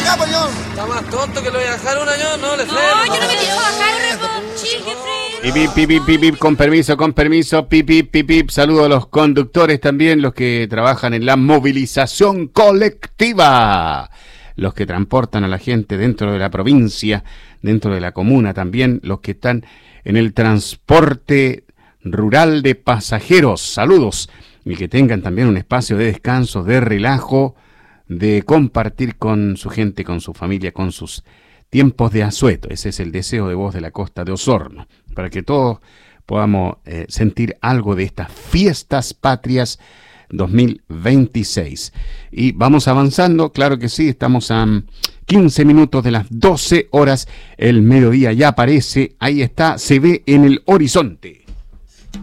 acá, pues yo. Está más tonto que lo voy a bajar un año, no le freno. No, yo no me quiero bajar, chiquitrín. Y pip, pip, pip, pip, con permiso, pip, pip, pip, pip. Saludo a los conductores también, los que trabajan en la movilización colectiva, los que transportan a la gente dentro de la provincia, dentro de la comuna también, los que están en el transporte rural de pasajeros. Saludos, y que tengan también un espacio de descanso, de relajo, de compartir con su gente, con su familia, con sus tiempos de asueto. Ese es el deseo de Voz de la Costa de Osorno, para que todos podamos sentir algo de estas fiestas patrias 2026. Y vamos avanzando, claro que sí, estamos a 15 minutos de las 12 horas, el mediodía ya aparece, ahí está, se ve en el horizonte.